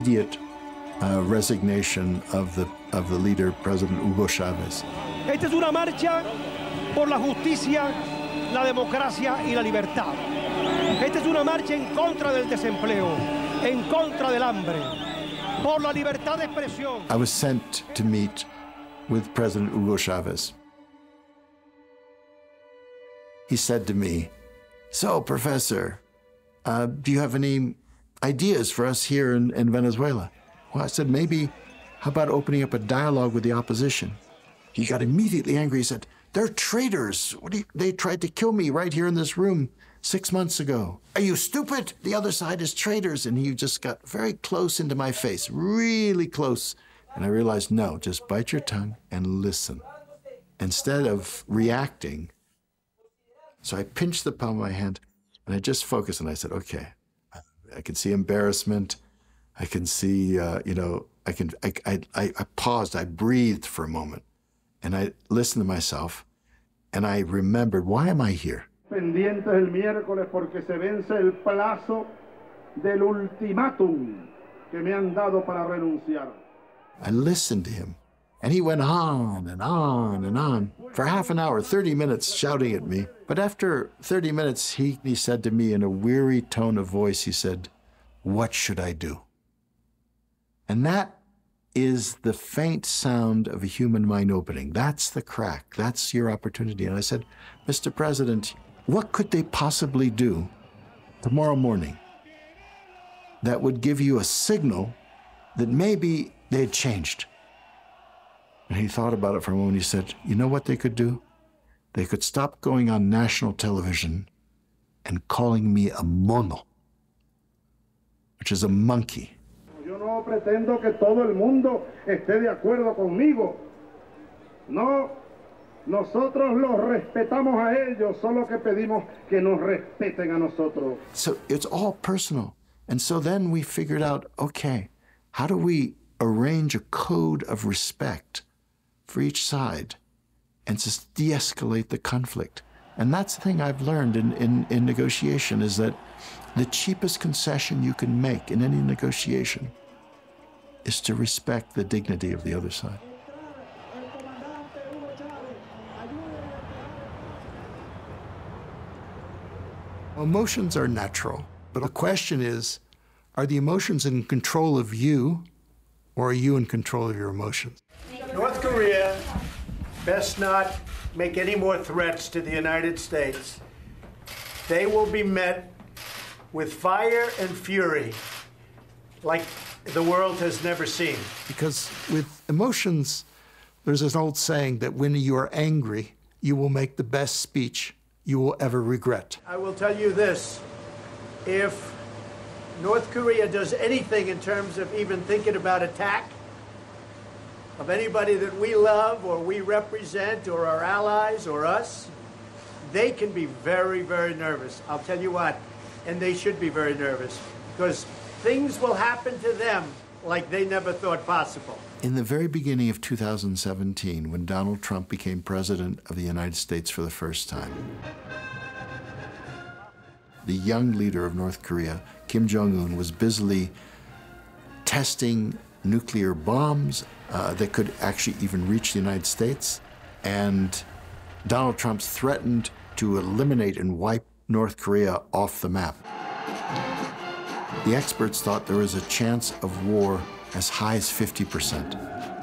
Immediate resignation of the leader, President Hugo Chavez. Esta es una marcha por la justicia, la democracia y la libertad. Esta es una marcha en contra del desempleo, en contra del hambre, por la libertad de expresión. I was sent to meet with President Hugo Chavez. He said to me, "So, Professor, do you have any ideas for us here in Venezuela?" Well, I said, maybe, how about opening up a dialogue with the opposition? He got immediately angry. He said, "They're traitors. They tried to kill me right here in this room 6 months ago. Are you stupid? The other side is traitors." And he just got very close into my face, really close. And I realized, no, just bite your tongue and listen. Instead of reacting, so I pinched the palm of my hand and I just focused and I said, okay, I can see embarrassment. I can see, I paused, I breathed for a moment, and I listened to myself, and I remembered, why am I here? Pendientes el miércoles porque se vence el plazo del ultimátum que me han dado para renunciar. I listened to him, and he went on and on and on for half an hour, 30 minutes, shouting at me. But after 30 minutes, he said to me in a weary tone of voice, he said, "What should I do?" And that is the faint sound of a human mind opening. That's the crack. That's your opportunity. And I said, "Mr. President, what could they possibly do tomorrow morning that would give you a signal that maybe they had changed?" And he thought about it for a moment. He said, "You know what they could do? They could stop going on national television and calling me a mono, which is a monkey." Yo no pretendo que todo el mundo esté de acuerdo conmigo. No, nosotros los respetamos a ellos, solo que pedimos que nos respeten a nosotros. So it's all personal. And so then we figured out, okay, how do we arrange a code of respect for each side and just de-escalate the conflict? And that's the thing I've learned in negotiation, is that the cheapest concession you can make in any negotiation is to respect the dignity of the other side. Emotions are natural, but the question is, are the emotions in control of you, or are you in control of your emotions? North Korea best not make any more threats to the United States. They will be met with fire and fury like the world has never seen. Because with emotions, there's an old saying that when you are angry, you will make the best speech you will ever regret. I will tell you this, if North Korea does anything in terms of even thinking about attack of anybody that we love or we represent or our allies or us, they can be very, very nervous. I'll tell you what, and they should be very nervous, because things will happen to them like they never thought possible. In the very beginning of 2017, when Donald Trump became president of the United States for the first time, the young leader of North Korea, Kim Jong-un, was busily testing nuclear bombs that could actually even reach the United States. And Donald Trump threatened to eliminate and wipe North Korea off the map. The experts thought there was a chance of war as high as 50%.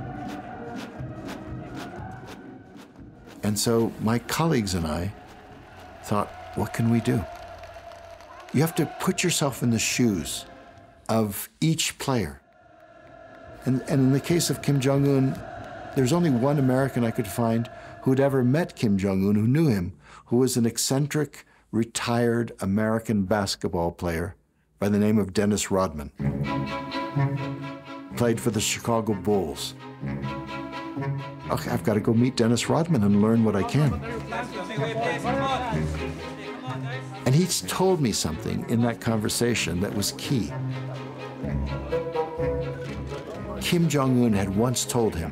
And so my colleagues and I thought, what can we do? You have to put yourself in the shoes of each player. And in the case of Kim Jong-un, there's only one American I could find who'd ever met Kim Jong-un, who knew him, who was an eccentric, retired American basketball player by the name of Dennis Rodman. Played for the Chicago Bulls. Okay, I've got to go meet Dennis Rodman and learn what I can. And he's told me something in that conversation that was key. Kim Jong-un had once told him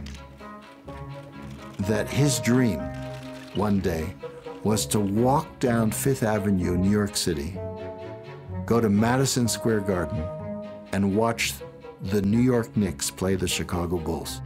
that his dream one day was to walk down Fifth Avenue in New York City, go to Madison Square Garden, and watch the New York Knicks play the Chicago Bulls.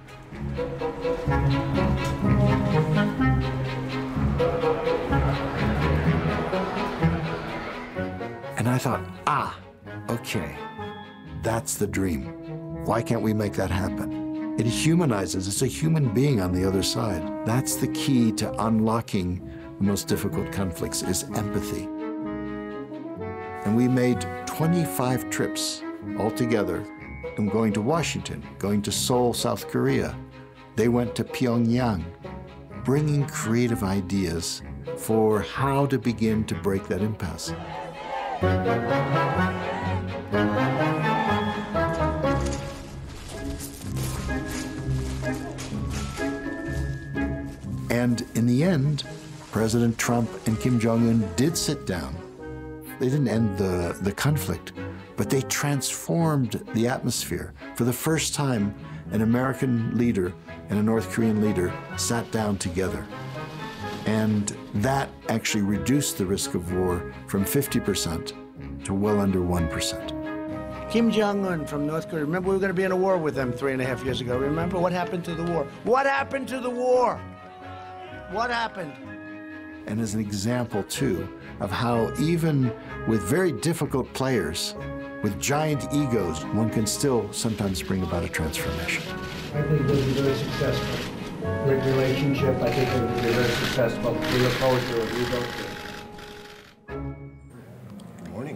And I thought, okay, that's the dream. Why can't we make that happen? It humanizes, it's a human being on the other side. That's the key to unlocking the most difficult conflicts, is empathy. And we made 25 trips altogether. I'm going to Washington, going to Seoul, South Korea. They went to Pyongyang, bringing creative ideas for how to begin to break that impasse. And in the end, President Trump and Kim Jong-un did sit down. They didn't end the conflict, but they transformed the atmosphere. For the first time, an American leader and a North Korean leader sat down together. And that actually reduced the risk of war from 50% to well under 1%. Kim Jong-un from North Korea. Remember, we were going to be in a war with them 3.5 years ago. Remember what happened to the war? What happened to the war? What happened? And as an example, too, of how even with very difficult players, with giant egos, one can still sometimes bring about a transformation. I think it'll be very successful. Great relationship. I think it'll be very successful. We look forward to it. We go to it. Good morning.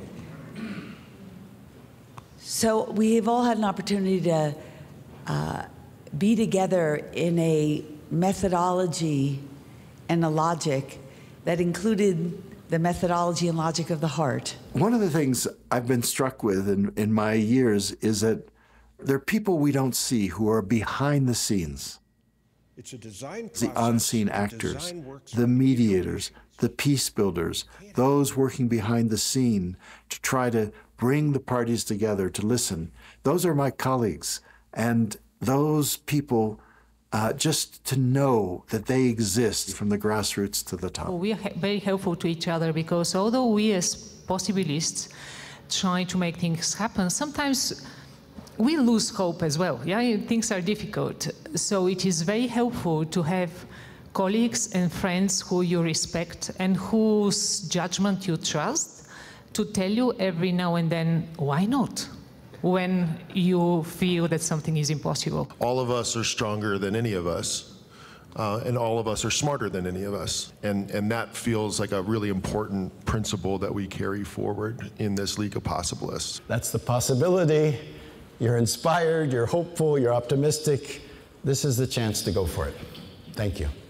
So we've all had an opportunity to be together in a methodology and a logic that included the methodology and logic of the heart. One of the things I've been struck with in my years is that there are people we don't see who are behind the scenes. It's a design process. The unseen actors, the mediators, the peace builders, those working behind the scene to try to bring the parties together to listen. Those are my colleagues. And those people, just to know that they exist from the grassroots to the top. We are very helpful to each other because although we as possibilists try to make things happen, sometimes we lose hope as well. Yeah, things are difficult. So it is very helpful to have colleagues and friends who you respect and whose judgment you trust to tell you every now and then, why not? When you feel that something is impossible. All of us are stronger than any of us, and all of us are smarter than any of us. And that feels like a really important principle that we carry forward in this League of Possibilists. That's the possibility. You're inspired, you're hopeful, you're optimistic. This is the chance to go for it. Thank you.